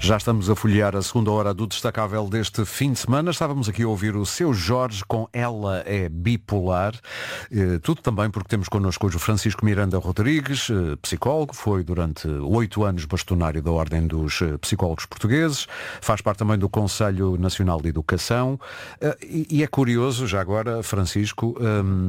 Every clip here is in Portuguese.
Já estamos a folhear a segunda hora do destacável deste fim de semana. Estávamos aqui a ouvir o Seu Jorge com Ela é Bipolar. Tudo também porque temos connosco hoje o Francisco Miranda Rodrigues, psicólogo, foi durante 8 anos bastonário da Ordem dos Psicólogos Portugueses, faz parte também do Conselho Nacional de Educação. E é curioso, já agora, Francisco,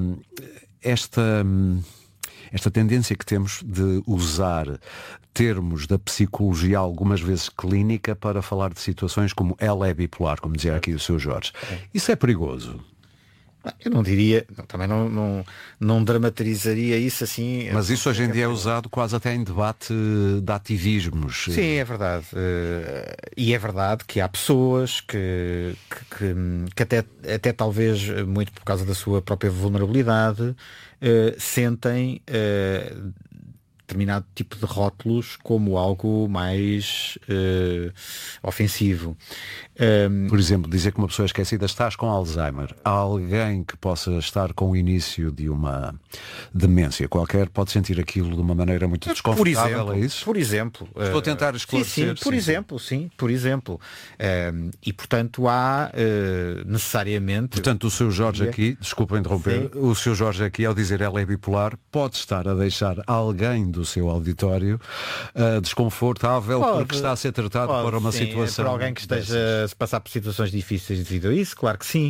esta tendência que temos de usar termos da psicologia algumas vezes clínica para falar de situações como ela é bipolar, como dizia aqui o Seu Jorge. Isso é perigoso? Eu não diria, também não dramatizaria isso assim. Mas isso hoje em dia é usado quase até em debate de ativismos. Sim, é verdade. E é verdade que há pessoas que até talvez muito por causa da sua própria vulnerabilidade sentem determinado tipo de rótulos como algo mais ofensivo. Por exemplo, dizer que uma pessoa é esquecida, estás com Alzheimer. Há alguém que possa estar com o início de uma demência qualquer, pode sentir aquilo de uma maneira muito desconfortável, é isso? Por exemplo. Estou a tentar esclarecer. Por exemplo. E portanto há necessariamente... Portanto, o Seu Jorge aqui, desculpa interromper, o Seu Jorge aqui, ao dizer ela é bipolar, pode estar a deixar alguém do seu auditório desconfortável porque está a ser tratado para uma situação. Para alguém que esteja a passar por situações difíceis devido a isso, claro que sim.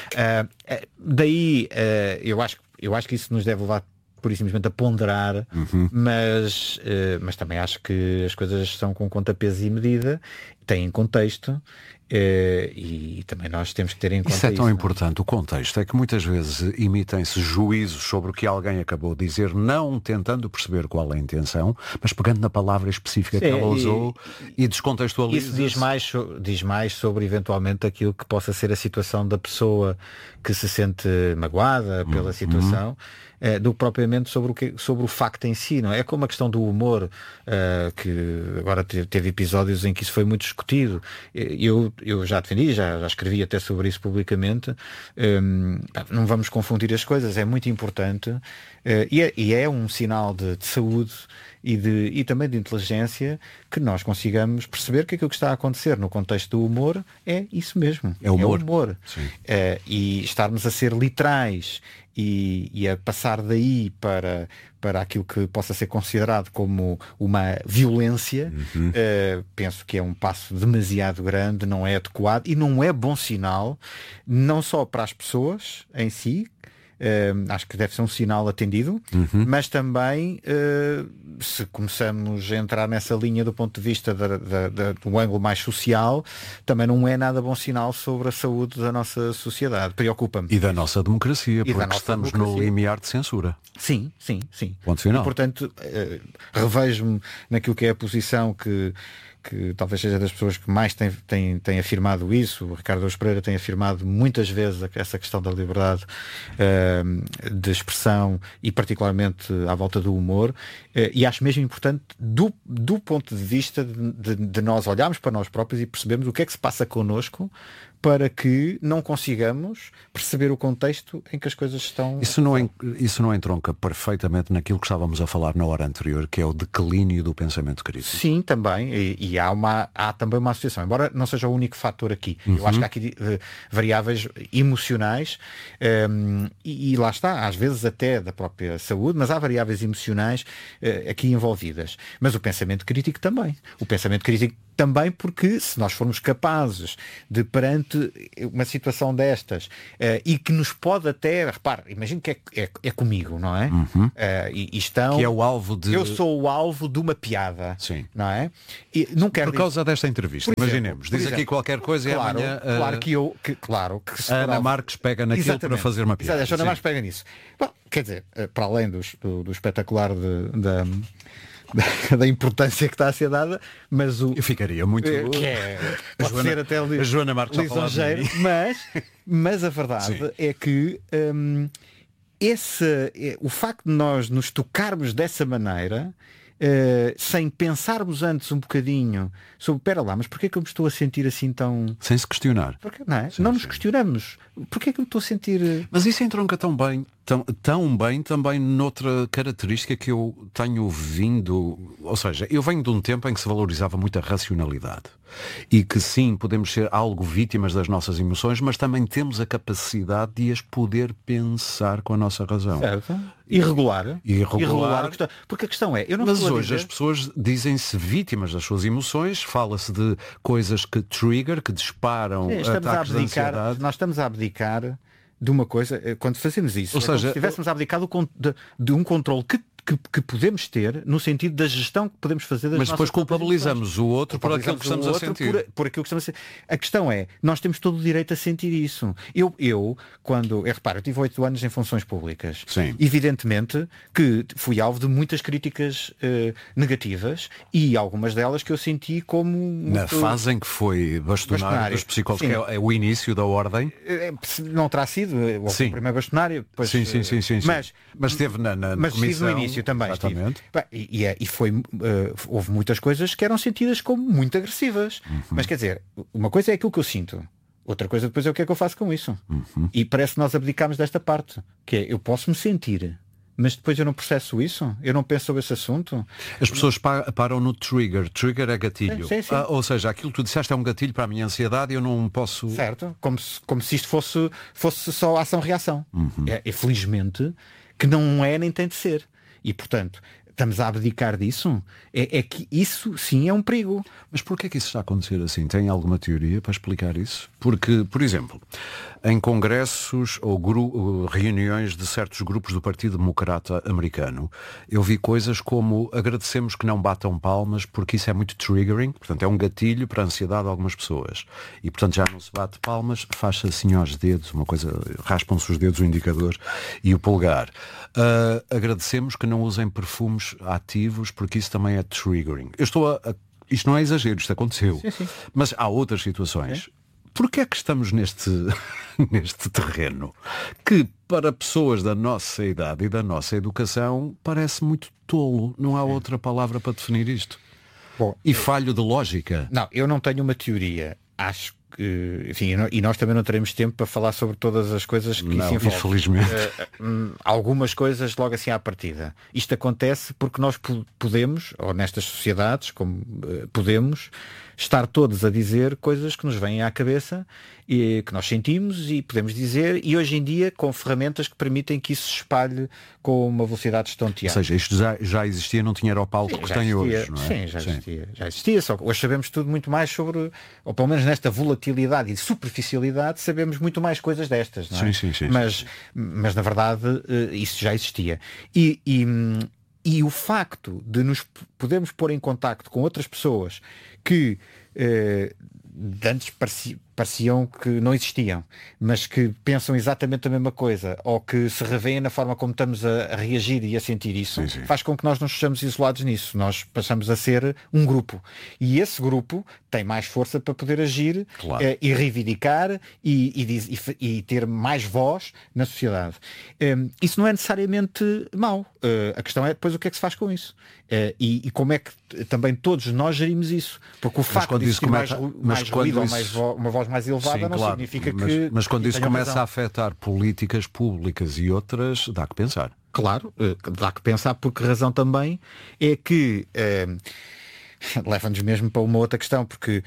Daí eu acho que isso nos deve levar pura e simplesmente a ponderar, mas também acho que as coisas são com conta, peso e medida, têm contexto. E também nós temos que ter em conta isso. É tão importante, o contexto. É que muitas vezes emitem-se juízos sobre o que alguém acabou de dizer, não tentando perceber qual é a intenção, mas pegando na palavra específica que ela usou e descontextualiza. Isso diz mais sobre eventualmente aquilo que possa ser a situação da pessoa que se sente magoada pela situação, do que propriamente sobre o facto em si, não é? É como a questão do humor, que agora teve episódios em que isso foi muito discutido. Eu já defendi, já escrevi até sobre isso publicamente. Não vamos confundir as coisas, é muito importante, e é um sinal de saúde e também de inteligência que nós consigamos perceber que aquilo que está a acontecer no contexto do humor é isso mesmo. É humor. E estarmos a ser literais e a passar daí para aquilo que possa ser considerado como uma violência, penso que é um passo demasiado grande, não é adequado e não é bom sinal, não só para as pessoas em si, acho que deve ser um sinal atendido, mas também se começamos a entrar nessa linha do ponto de vista do ângulo mais social, também não é nada bom sinal sobre a saúde da nossa sociedade. Preocupa-me. E da nossa democracia, porque estamos no limiar de censura. Sim. Ponto final. E, portanto, revejo-me naquilo que é a posição que talvez seja das pessoas que mais tem afirmado isso. O Ricardo Araújo Pereira tem afirmado muitas vezes essa questão da liberdade de expressão e particularmente à volta do humor, e acho mesmo importante do ponto de vista de nós olharmos para nós próprios e percebermos o que é que se passa connosco para que não consigamos perceber o contexto em que as coisas estão... Isso não entronca perfeitamente naquilo que estávamos a falar na hora anterior, que é o declínio do pensamento crítico? Sim, também. E há também uma associação, embora não seja o único fator aqui. Eu acho que há aqui variáveis emocionais, e lá está, às vezes até da própria saúde, mas há variáveis emocionais aqui envolvidas. Mas o pensamento crítico também. O pensamento crítico também porque se nós formos capazes de, perante uma situação destas, e que nos pode até, repare, imagino que é comigo, não é? E estão... Que é o alvo de... Eu sou o alvo de uma piada. Sim. Não é? E não quero por causa desta entrevista, imaginemos, diz aqui qualquer coisa claro, e amanhã... Claro que a Ana Marques pega naquilo para fazer uma piada. A Ana Marques pega nisso. Bom, quer dizer, para além do espetacular da importância que está a ser dada, mas eu ficaria muito pode ser até a Joana Marques lisonjeiro, mas a verdade é que o facto de nós nos tocarmos dessa maneira, sem pensarmos antes um bocadinho sobre, espera lá, mas porquê é que eu me estou a sentir assim tão... Sem se questionar. Porque, não é? Não nos questionamos. Porquê é que eu me estou a sentir... Mas isso entronca tão bem tão bem também noutra característica que eu tenho vindo, ou seja, eu venho de um tempo em que se valorizava muito a racionalidade e que sim, podemos ser algo vítimas das nossas emoções, mas também temos a capacidade de as poder pensar com a nossa razão. Certo. Irregular. Porque a questão é, eu não mas hoje as pessoas dizem-se vítimas das suas emoções, fala-se de coisas que trigger, que disparam ataques de ansiedade. Nós estamos a abdicar de uma coisa, quando fazemos isso, ou seja, como se estivéssemos a abdicar de um controle que podemos ter no sentido da gestão que podemos fazer das mas depois culpabilizamos o outro por aquilo que estamos a sentir. Por aquilo que estamos a sentir. A questão é, nós temos todo o direito a sentir isso. Eu reparo, eu tive 8 anos em funções públicas. Sim. Evidentemente que fui alvo de muitas críticas negativas e algumas delas que eu senti como... Na fase em que foi bastonário dos psicólogos, que é o início da ordem. Não terá sido o primeiro bastonário. Depois, sim. Mas esteve na comissão. No início também houve muitas coisas que eram sentidas como muito agressivas. Mas quer dizer, uma coisa é aquilo que eu sinto, outra coisa depois é o que é que eu faço com isso. E parece que nós abdicamos desta parte, que é, eu posso me sentir, mas depois eu não processo isso, eu não penso sobre esse assunto. As pessoas param no trigger é gatilho. Sim. Ou seja, aquilo que tu disseste é um gatilho para a minha ansiedade e eu não posso... Certo, como se isto fosse só ação-reação. É felizmente que não é nem tem de ser. E, portanto, estamos a abdicar disso. É que isso, sim, é um perigo. Mas porquê é que isso está a acontecer assim? Tem alguma teoria para explicar isso? Porque, por exemplo, em congressos ou reuniões de certos grupos do Partido Democrata americano, eu vi coisas como agradecemos que não batam palmas porque isso é muito triggering, portanto é um gatilho para a ansiedade de algumas pessoas. E, portanto, já não se bate palmas, faz-se assim aos dedos, uma coisa, raspam-se os dedos, o indicador e o polegar. Agradecemos que não usem perfumes ativos porque isso também é triggering. Isto não é exagero, isto aconteceu. Sim. Mas há outras situações. Porquê é que estamos neste terreno que para pessoas da nossa idade e da nossa educação parece muito tolo? Não há outra palavra para definir isto. Bom, e falho de lógica. Não, eu não tenho uma teoria. Acho que, enfim, e nós também não teremos tempo para falar sobre todas as coisas que isso envolve. Infelizmente. Algumas coisas logo assim à partida. Isto acontece porque nós podemos, ou nestas sociedades, como podemos, estar todos a dizer coisas que nos vêm à cabeça e que nós sentimos e podemos dizer, e hoje em dia com ferramentas que permitem que isso se espalhe com uma velocidade estonteante. Ou seja, isto já existia, não tinha o palco que tem hoje, não é? Sim, já existia, só que hoje sabemos tudo muito mais sobre, ou pelo menos nesta volatilidade e superficialidade, sabemos muito mais coisas destas, não é? Sim. Mas na verdade isso já existia. E o facto de nos podermos pôr em contacto com outras pessoas que antes pareciam que não existiam, mas que pensam exatamente a mesma coisa, ou que se revêem na forma como estamos a reagir e a sentir isso, faz com que nós não estejamos isolados nisso. Nós passamos a ser um grupo. E esse grupo tem mais força para poder agir, claro, e reivindicar e ter mais voz na sociedade. Isso não é necessariamente mau. A questão é depois o que é que se faz com isso. E como é que também todos nós gerimos isso. Porque o facto de existir mais ruído ou uma voz mais elevada, sim, não claro, significa que... Mas quando isso começa a afetar políticas públicas e outras, dá que pensar. Claro, dá que pensar, porque a razão também é que... leva-nos mesmo para uma outra questão, porque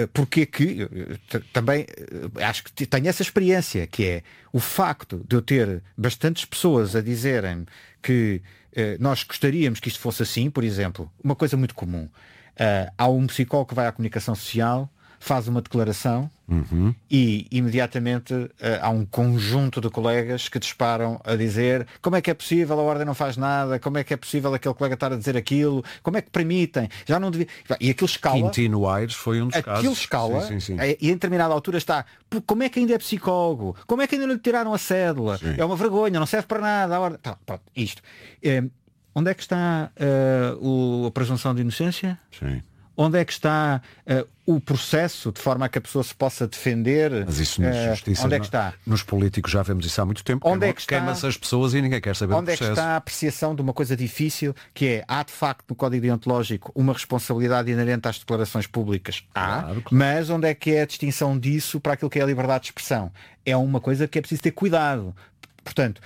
também acho que tenho essa experiência, que é o facto de eu ter bastantes pessoas a dizerem que nós gostaríamos que isto fosse assim. Por exemplo, uma coisa muito comum, há um psicólogo que vai à comunicação social, faz uma declaração e imediatamente há um conjunto de colegas que disparam a dizer como é que é possível, a ordem não faz nada, como é que é possível aquele colega estar a dizer aquilo, como é que permitem, já não devia... E aquilo escala. Quintino Aires foi um dos casos. Aquilo escala, sim. E em determinada altura está, como é que ainda é psicólogo? Como é que ainda não lhe tiraram a cédula? Sim. É uma vergonha, não serve para nada. A ordem... Pronto, isto. Onde é que está a presunção de inocência? Sim. Onde é que está o processo de forma a que a pessoa se possa defender? Mas isso na justiça, onde é que está? Nos políticos já vemos isso há muito tempo. Onde é que está? Queima-se as pessoas e ninguém quer saber do processo. Onde é que está a apreciação de uma coisa difícil, que é, há de facto no Código Deontológico uma responsabilidade inerente às declarações públicas? Claro. Mas onde é que é a distinção disso para aquilo que é a liberdade de expressão? É uma coisa que é preciso ter cuidado. Portanto,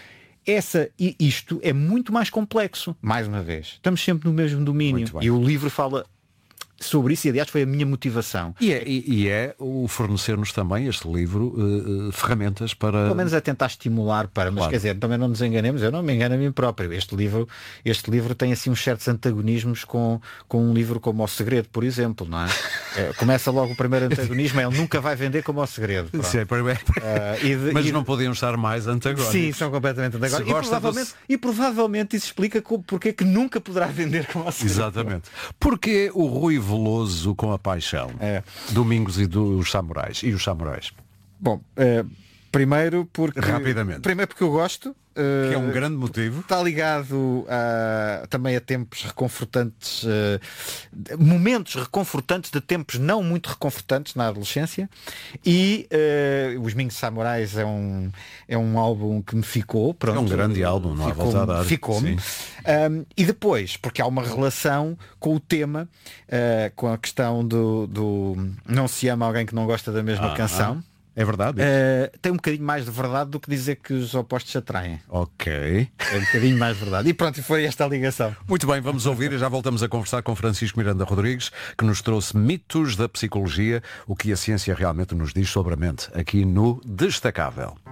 isto é muito mais complexo. Mais uma vez, estamos sempre no mesmo domínio. E o livro fala sobre isso, e aliás foi a minha motivação. E é o fornecer-nos também, este livro, ferramentas para... Pelo menos é tentar estimular para, mas quer dizer, também não nos enganemos, eu não me engano a mim próprio. Este livro tem assim uns certos antagonismos com um livro como O Segredo, por exemplo, não é? Começa logo o primeiro antagonismo, ele nunca vai vender como O Segredo. Mas não podiam estar mais antagónicos. Sim, são completamente antagónicos. E provavelmente isso explica porque é que nunca poderá vender como O Segredo. Exatamente. Porque o Rui Veloso com a Paixão, Domingos e dos Samurais e os Samurais. Bom, primeiro porque eu gosto, que é um grande motivo. Está ligado também a tempos reconfortantes, momentos reconfortantes de tempos não muito reconfortantes na adolescência, e Os Mingos Samurais é um álbum que me ficou. Pronto, é um grande álbum, não há volta a dar. Ficou-me. E depois, porque há uma relação com o tema, com a questão do não se ama alguém que não gosta da mesma canção. É verdade? Tem um bocadinho mais de verdade do que dizer que os opostos se atraem. Ok. É um bocadinho mais verdade. E pronto, foi esta a ligação. Muito bem, vamos ouvir e já voltamos a conversar com Francisco Miranda Rodrigues, que nos trouxe mitos da psicologia, o que a ciência realmente nos diz sobre a mente, aqui no Destacável.